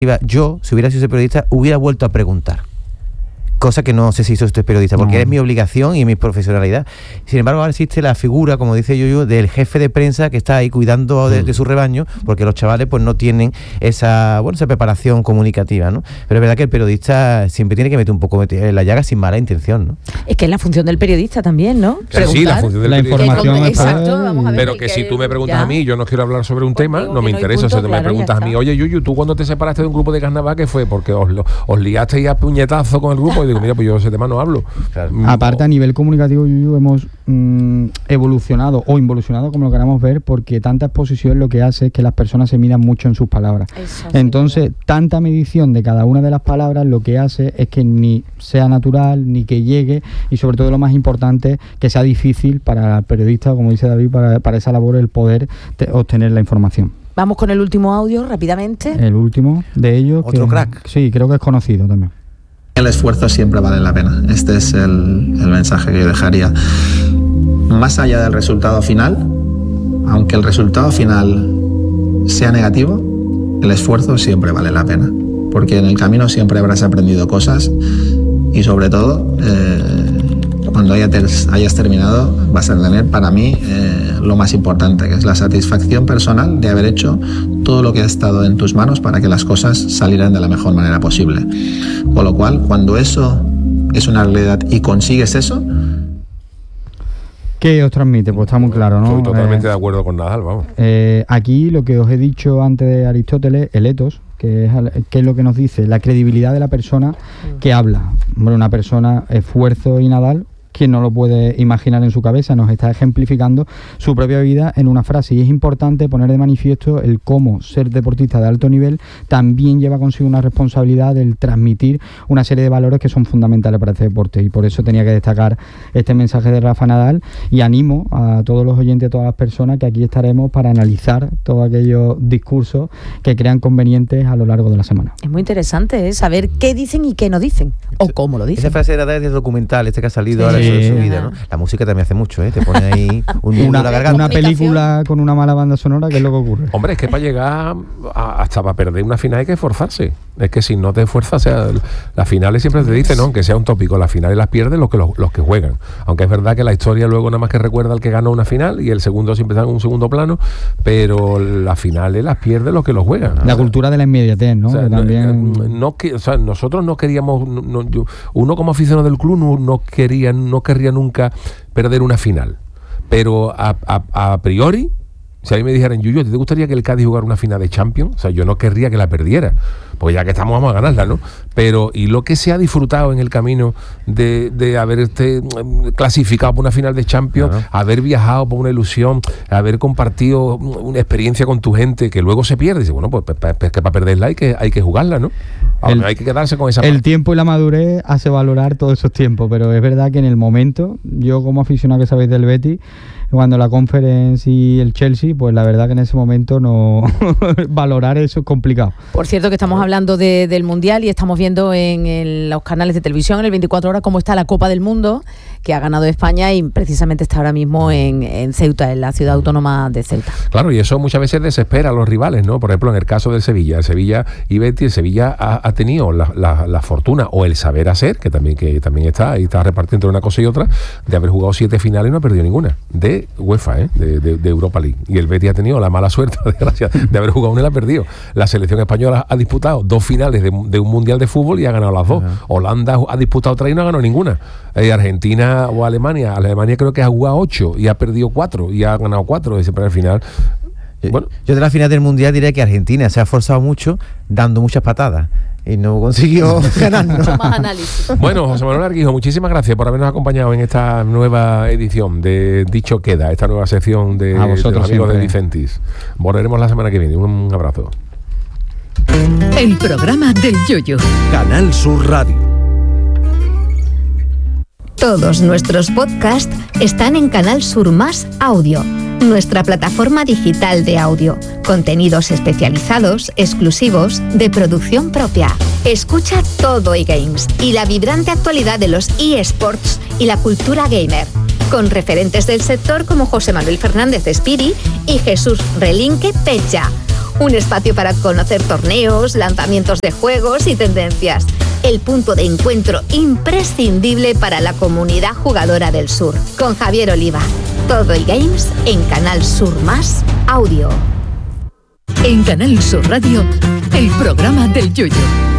yo, si hubiera sido ese periodista, hubiera vuelto a preguntar. Cosa que no sé si hizo usted periodista, porque es mi obligación y mi profesionalidad. Sin embargo, ahora existe la figura, como dice Yuyu, del jefe de prensa que está ahí cuidando de su rebaño, porque los chavales pues no tienen esa preparación comunicativa, ¿no? Pero es verdad que el periodista siempre tiene que meter un poco en la llaga sin mala intención, ¿no? Es que es la función del periodista también, ¿no? Sí, la función del periodista. Información. Exacto, vamos a ver. Pero que si tú me preguntas a mí, yo no quiero hablar sobre un tema, no me interesa. Si tú me preguntas a mí, oye, Yuyu, ¿tú cuando te separaste de un grupo de carnaval qué fue? Porque os liasteis a puñetazo con el grupo. Y digo, mira, pues yo ese tema no hablo. Claro. Aparte, a nivel comunicativo, Yuyu, hemos evolucionado o involucionado, como lo queramos ver, porque tanta exposición lo que hace es que las personas se miran mucho en sus palabras. Eso, Entonces, tanta medición de cada una de las palabras lo que hace es que ni sea natural, ni que llegue, y sobre todo lo más importante, que sea difícil para el periodista, como dice David, para esa labor, el poder obtener la información. Vamos con el último audio rápidamente. El último de ellos. Otro crack. Sí, creo que es conocido también. El esfuerzo siempre vale la pena. Este es el mensaje que yo dejaría. Más allá del resultado final, aunque el resultado final sea negativo, el esfuerzo siempre vale la pena. Porque en el camino siempre habrás aprendido cosas y sobre todo, cuando hayas terminado, vas a tener para mí lo más importante, que es la satisfacción personal de haber hecho todo lo que ha estado en tus manos para que las cosas salieran de la mejor manera posible. Con lo cual, cuando eso es una realidad y consigues eso... ¿Qué os transmite? Pues está muy claro, ¿no? Estoy totalmente de acuerdo con Nadal, vamos. Aquí lo que os he dicho antes de Aristóteles, el etos, que es lo que nos dice, la credibilidad de la persona que habla. Hombre, una persona, esfuerzo y Nadal, quien no lo puede imaginar en su cabeza, nos está ejemplificando su propia vida en una frase, y es importante poner de manifiesto el cómo ser deportista de alto nivel también lleva consigo una responsabilidad del transmitir una serie de valores que son fundamentales para este deporte, y por eso tenía que destacar este mensaje de Rafa Nadal, y animo a todos los oyentes, a todas las personas, que aquí estaremos para analizar todos aquellos discursos que crean convenientes a lo largo de la semana. Es muy interesante, saber qué dicen y qué no dicen, o cómo lo dicen. Esa frase de Nadal es documental, que ha salido ahora de su vida, ¿no? La música también hace mucho, te pone ahí una película con una mala banda sonora, que es lo que ocurre. Hombre, es que para llegar hasta para perder una final hay que esforzarse. Es que si no te esfuerzas, o sea, las finales siempre te dicen, ¿no? Aunque sea un tópico, las finales las pierden los que juegan. Aunque es verdad que la historia luego nada más que recuerda al que ganó una final y el segundo siempre está en un segundo plano, pero las finales las pierden los que los juegan. La cultura de la inmediatez, ¿no? O sea, también... nosotros no queríamos, uno como aficionado del club no querría nunca perder una final, pero a priori, si a mí me dijeran, Yuyu, ¿te gustaría que el Cádiz jugara una final de Champions? O sea, yo no querría que la perdiera, pues ya que estamos vamos a ganarla, ¿no? Pero, y lo que se ha disfrutado en el camino de haber clasificado por una final de Champions, haber viajado por una ilusión, haber compartido una experiencia con tu gente que luego se pierde, y dice, bueno, pues que para perderla hay que jugarla, ¿no? Hay que quedarse con esa parte. El tiempo y la madurez hace valorar todos esos tiempos, pero es verdad que en el momento, yo como aficionado que sabéis del Betis, cuando la Conference y el Chelsea, pues la verdad que en ese momento no valorar eso es complicado. Por cierto, que estamos hablando del Mundial y estamos viendo en los canales de televisión, en el 24 horas, cómo está la Copa del Mundo, que ha ganado España y precisamente está ahora mismo en Ceuta, en la ciudad autónoma de Ceuta. Claro, y eso muchas veces desespera a los rivales, ¿no? Por ejemplo, en el caso del Sevilla, el Sevilla y Betis, el Sevilla ha tenido la fortuna o el saber hacer, que también está repartido entre una cosa y otra, de haber jugado 7 finales y no ha perdido ninguna, de UEFA, de Europa League. Y el Betis ha tenido la mala suerte, desgracia, de haber jugado una y la ha perdido. La selección española ha disputado 2 finales de un mundial de fútbol y ha ganado las 2. Holanda ha disputado 3 y no ha ganado ninguna. Argentina o Alemania creo que ha jugado 8 y ha perdido 4 y ha ganado 4. Y siempre al final. Bueno. Yo de la final del mundial diré que Argentina se ha esforzado mucho dando muchas patadas y no consiguió ganar. Más análisis. Bueno, José Manuel Arguijo, muchísimas gracias por habernos acompañado en esta nueva edición de Dicho Queda, esta nueva sección de los amigos siempre. De Vicentis. Volveremos la semana que viene. Un abrazo. El programa del Yoyo. Canal Sur Radio. Todos nuestros podcasts están en Canal Sur Más Audio, nuestra plataforma digital de audio. Contenidos especializados, exclusivos, de producción propia. Escucha todo eGames y la vibrante actualidad de los eSports y la cultura gamer, con referentes del sector como José Manuel Fernández de Espiri y Jesús Relinque Pecha. Un espacio para conocer torneos, lanzamientos de juegos y tendencias. El punto de encuentro imprescindible para la comunidad jugadora del sur. Con Javier Oliva. Todo y Games en Canal Sur Más Audio. En Canal Sur Radio, el programa del Yoyo.